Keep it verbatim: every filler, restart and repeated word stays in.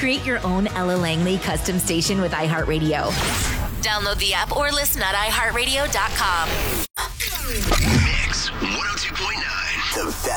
Create your own Ella Langley custom station with iHeartRadio. Download the app or listen at i heart radio dot com.